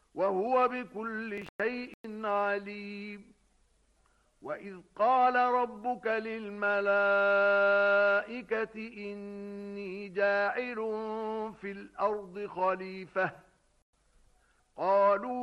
وهو بكل شيء عليم. وإذ قال ربك للملائكة إني جاعل في الأرض خليفة قالوا